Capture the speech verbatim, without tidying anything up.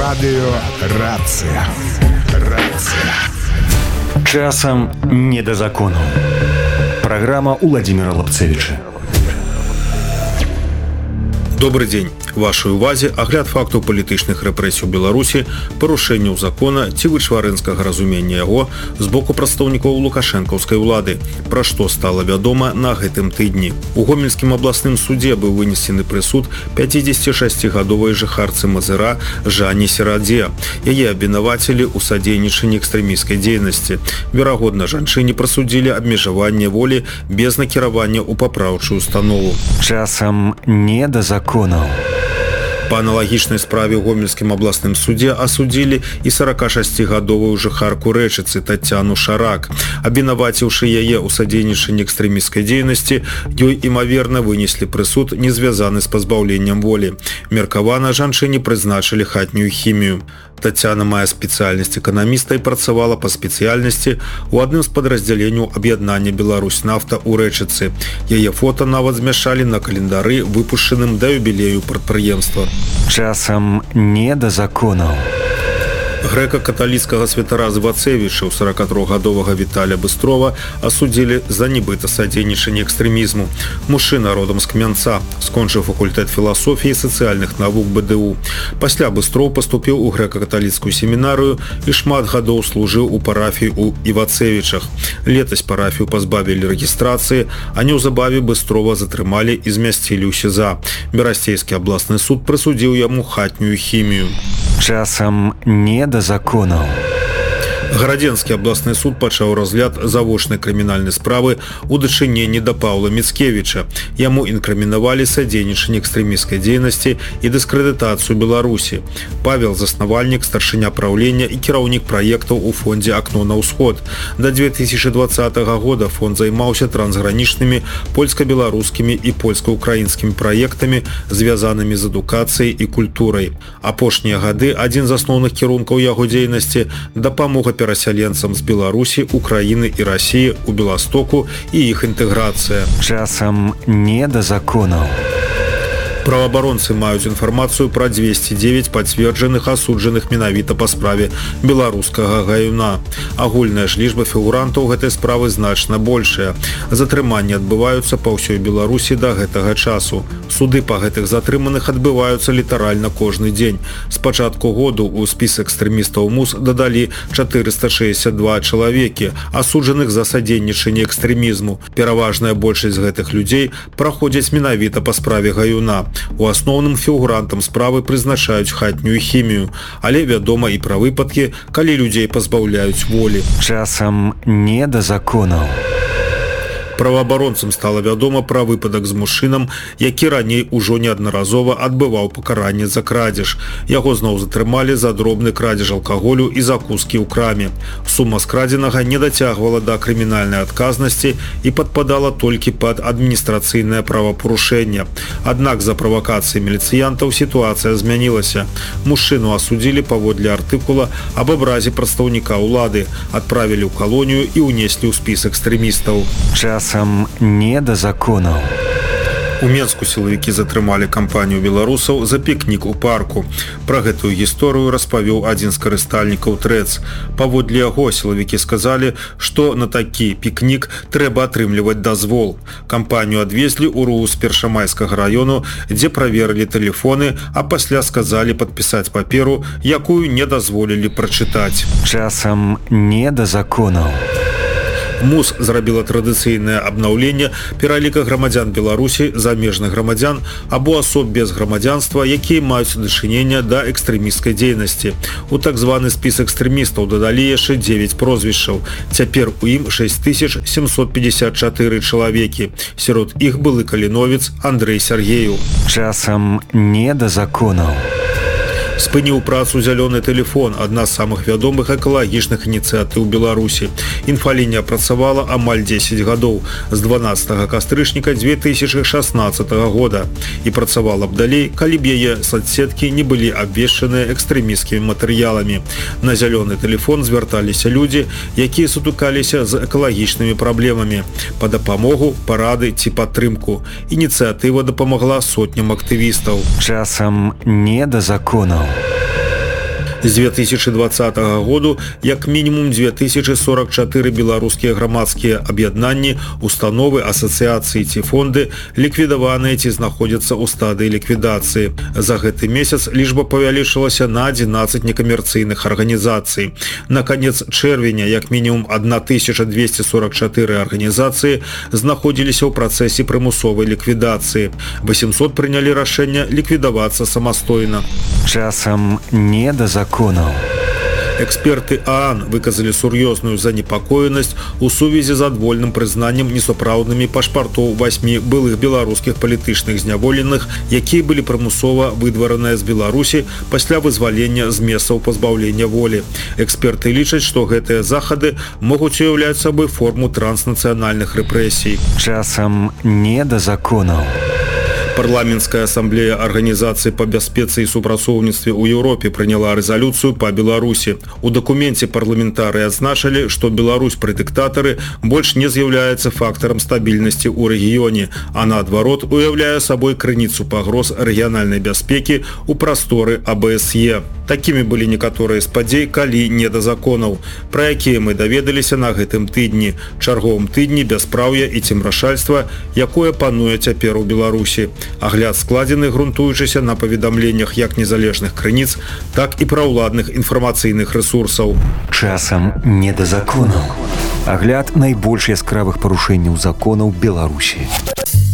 Радыё Рацыя. Рацыя. Часам не да закону. Праграма Уладзіміра Лапцевіча. Добрый дзень. Вашай увазе агляд фактаў палітычных рэпрэсій у Беларусі, парушэнняў закона ці вычварэнскага разумення яго з боку прадстаўнікоў лукашэнкаўскай улады, пра што стала вядома на гэтым тыдні. У Гомельскім абласным судзе быў вынесены прысуд пяцідзесяцішасцігадовай жыхарцы Мазыра Жанне Серадзе. Яе абвінавацілі ў садзейнічанні экстрэмісцкай дзейнасці. Верагодна, жанчыне прасудзілі абмежаванне волі без накіравання ў папраўчую установу. Часам не да законаў. Па аналагічнай справе ў Гомельскім абласным судзе асудзілі і саракашасцігадовую жыхарку Рэчыцы Тацяну Шарак. Абвінаваціўшы яе ў садзейнічанні экстрэмісцкай дзейнасці, ёй імаверна вынеслі прысуд, не звязаны з пазбаўленнем волі. Меркавана, жанчыне прызначылі хатнюю хімію. Тацяна мае спецыяльнасць эканаміста і працавала па спецыяльнасці ў адным з падраздзяленняў аб'яднання Беларусьнафта ў Рэчыцы. Яе фота нават змяшалі на календары, выпушчаным да юбілею прадпрыемства. Часам не да законаў. Грэка-каталіцкага святара Звацевіча ў саракатрохгадовага Віталя Быстрова асудзілі за нібыта садзейнічанне экстрэмізму. Мужчына родам з Кмянца, скончыў факультэт філасофіі і сацыяльных навук бэ дэ у. Пасля Быстров паступіў у грэка-каталіцкую семінарыю і шмат гадоў служыў у парафіі ў Івацевічах. Летась парафію пазбавілі рэгістрацыі, а неўзабаве Быстрова затрымалі і змясцілі ў СІЗА. Берасцейскі абласны суд прысудзіў яму хатнюю хімію. Часам не да законаў. Гарадзенскі абласны суд пачаў разгляд завочнай крымінальнай справы ў дачыненні да Паўла Міцкевіча. Яму інкрымінавалі садзейнічанне экстрэмісцкай дзейнасці і дыскрэдытацыю Беларусі. Павел заснавальнік, старшыня праўлення і кіраўнік праектаў у фондзе «Акно на ўсход». Да две тысячи двадцатага года фонд займаўся трансгранічнымі польска-беларускімі і польска-украінскімі праектамі, звязанымі з адукацыяй і культурай. Апошнія гады адзін з асноўных кірункаў яго дзейнасці – дапамога перасяленцам з Беларусі, Украіны і Расіі у Беластоку і іх інтэграцыя. Часам не да законаў. Праваабаронцы маюць інфармацыю пра двесце дзевяць пацверджаных асуджаных менавіта па справе беларускага гаюна. Агульная ж лічба фігурантаў гэтай справы значна большая. Затрыманні адбываюцца па ўсёй Беларусі да гэтага часу. Суды па гэтых затрыманых адбываюцца літаральна кожны дзень. З пачатку году ў спіс экстрэмістаў МУС дадалі чатырыста шэсцьдзесят два чалавекі, асуджаных за садзейнічанне экстрэмізму. Пераважная большасць гэтых людзей праходзяць менавіта па справе гаюна. У асноўным фігурантам справы прызначаюць хатнюю хімію, але вядома і пра выпадкі, калі людзей пазбаўляюць волі. Часам не да законаў. Праваабаронцам стала вядома пра выпадак з мужчынам, які раней ужо неаднаразова адбываў пакаранне за крадзеж. Яго зноў затрымалі за дробны крадзеж алкаголю і закускі ў краме. Сума скрадзенага не дацягвала да крымінальнай адказнасці і падпадала толькі пад адміністрацыйнае правапарушэнне. Аднак за правакацыі міліцыянтаў сітуацыя змянілася. Мужчыну асудзілі паводле артыкула аб абразе прадстаўніка ўлады, адправілі ў калонію і ўнеслі ў спіс экстрэмістаў. Часам не да законаў. У Менску сілавікі затрымалі кампанію беларусаў за пікнік у парку. Пра гэтую гісторыю распавёў адзін з карыстальнікаў Трэц. Паводле яго сілавікі сказалі, што на такі пікнік трэба атрымліваць дазвол. Кампанію адвезлі ў РУ з Першамайскага раёну, дзе праверылі тэлефоны, а пасля сказалі падпісаць паперу, якую не дазволілі прачытаць. Часам не да законаў. МУС зрабіла традыцыйнае абнаўленне пераліка грамадзян Беларусі, замежных грамадзян або асоб без грамадзянства, якія маюць дачыненне да экстрэмісцкай дзейнасці. У так званы спіс экстрэмістаў дадалі яшчэ дзевяць прозвішчаў. Цяпер у ім шэсць тысяч сямсот пятьдесят чатыры чалавекі. Сярод іх былы каліновец Андрэй Сяргееў. Часам не да законаў. Спыніў працу «Зялёны тэлефон», адна з самых вядомых экалагічных ініцыятыў Беларусі. Інфалінія працавала амаль дзесяць гадоў, з дванаццатага кастрычніка дзве тысячы шаснаццатага года. І працавала б далей, калі б яе соцсеткі не былі абвешчаныя экстрэмісцкімі матэрыяламі. На «Зялёны тэлефон» звярталіся людзі, якія сутыкаліся з экалагічнымі праблемамі, па дапамогу, парады ці падтрымку. Ініцыятыва дапамагла сотням актывістаў. Часам не да законаў. З две тысячи двадцатага году як мінімум две тысячи сорок чатыры беларускія грамадскія аб'яднанні, установы, асацыяцыі ці фонды ліквідаваныя ці знаходзяцца ў стадыі ліквідацыі. За гэты месяц лічба павялічылася на адзінаццаць некамерцыйных арганізацый. На канец чэрвеня як мінімум тысяча двести сорок чатыры арганізацыі знаходзіліся ў працэсе прымусовай ліквідацыі. восемьсот прынялі рашэнне ліквідавацца самастойна. Часам не да законаў. Эксперты ААН выказалі сур'ёзную занепакоенасць у сувязі з адвольным прызнаннем несапраўднымі пашпартоў васьмі былых беларускіх палітычных зняволеных, якія былі прымусова выдвараныя з Беларусі пасля вызвалення з месцаў пазбаўлення волі. Эксперты лічаць, што гэтыя захады могуць уяўляць сабой форму транснацыянальных рэпрэсій. Часам не да законаў. Парламенская ассамблея Организации по бяспецы и супрацоўніцтве ў Еўропе прыняла рэзалюцыю па Беларусі. У дакуменце парламентарыі адзначылі, што Беларусь пры дыктатары больш не з'яўляецца фактарам стабільнасці ў рэгіёне, а наадварот уяўляе сабой крыніцу пагроз рэгіянальнай бяспекі ў прасторы А Б С Е. Такімі былі некаторыя з падзей, калі не да законаў, пра якія мы даведаліся на гэтым тыдні, чарговым тыдні бяспраўя і цемрашальства, якое пануе цяпер у Беларусі. Агляд складзены, грунтуючыся на паведамленнях як незалежных крыніц, так і праўладных інфармацыйных рэсурсаў. Часам не да законаў. Агляд найбольш яскравых парушэнняў законаў Беларусі.